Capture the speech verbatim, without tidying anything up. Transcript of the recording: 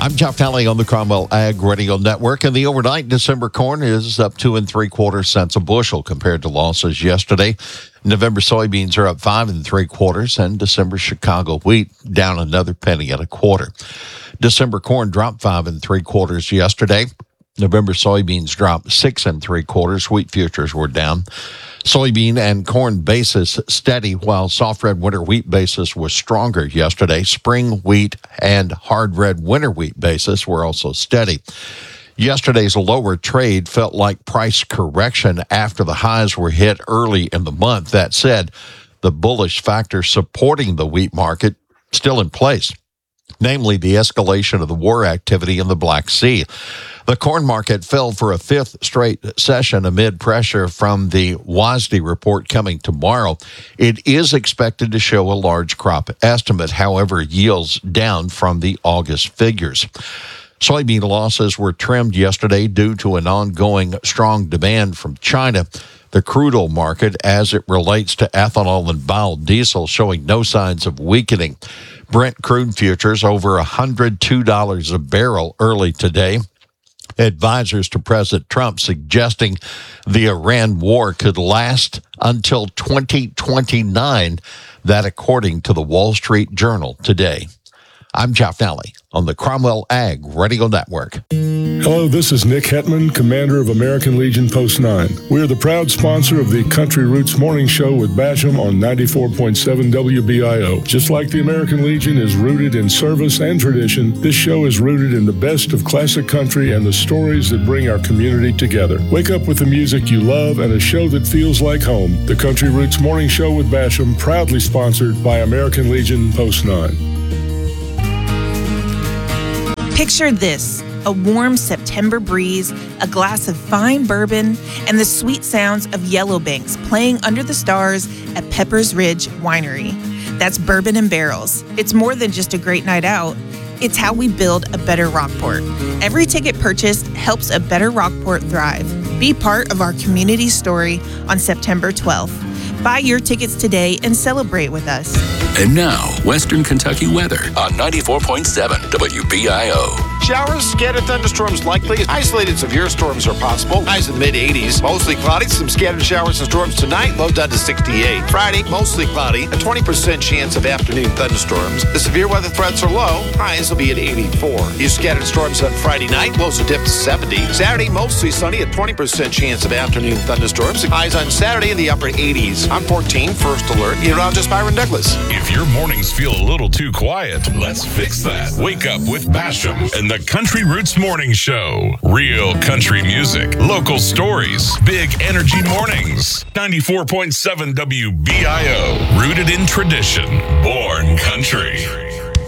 I'm Jeff Talley on the Cromwell Ag Radio Network, and the overnight December corn is up two and three quarters cents a bushel compared to losses yesterday. November soybeans are up five and three quarters, and December Chicago wheat down another penny and a quarter. December corn dropped five and three quarters yesterday. November soybeans dropped six and three quarters. Wheat futures were down. Soybean and corn basis steady, while soft red winter wheat basis was stronger yesterday. Spring wheat and hard red winter wheat basis were also steady. Yesterday's lower trade felt like price correction after the highs were hit early in the month. That said, the bullish factor supporting the wheat market still in place, namely the escalation of the war activity in the Black Sea. The corn market fell for a fifth straight session amid pressure from the WASDE report coming tomorrow. It is expected to show a large crop estimate, however, yields down from the August figures. Soybean losses were trimmed yesterday due to an ongoing strong demand from China. The crude oil market, as it relates to ethanol and biodiesel, showing no signs of weakening. Brent crude futures over one hundred two dollars a barrel early today. Advisors to President Trump suggesting the Iran war could last until twenty twenty-nine. That according to the Wall Street Journal today. I'm Jeff Nally on the Cromwell Ag Radio Network. Hello, this is Nick Hetman, commander of American Legion Post nine. We are the proud sponsor of the Country Roots Morning Show with Basham on ninety-four point seven W B I O. Just like the American Legion is rooted in service and tradition, this show is rooted in the best of classic country and the stories that bring our community together. Wake up with the music you love and a show that feels like home. The Country Roots Morning Show with Basham, proudly sponsored by American Legion Post nine. Picture this, a warm September breeze, a glass of fine bourbon, and the sweet sounds of yellow banks playing under the stars at Pepper's Ridge Winery. That's Bourbon and Barrels. It's more than just a great night out. It's how we build a better Rockport. Every ticket purchased helps a better Rockport thrive. Be part of our community story on September twelfth. Buy your tickets today and celebrate with us. And now, Western Kentucky weather on ninety-four point seven W B I O. Showers, scattered thunderstorms likely. Isolated severe storms are possible. Highs in mid eighties. Mostly cloudy. Some scattered showers and storms tonight. Low down to sixty-eight. Friday, mostly cloudy. A twenty percent chance of afternoon thunderstorms. The severe weather threats are low. Highs will be at eighty-four. These scattered storms on Friday night. Lows will dip to seventy. Saturday, mostly sunny. A twenty percent chance of afternoon thunderstorms. Highs on Saturday in the upper eighties. On fourteen, first alert. Meteorologist Byron Douglas. If your mornings feel a little too quiet, let's fix that. Wake up with Basham and the Country Roots Morning Show. Real country music, local stories, big energy mornings. ninety-four point seven W B I O. Rooted in tradition, born country.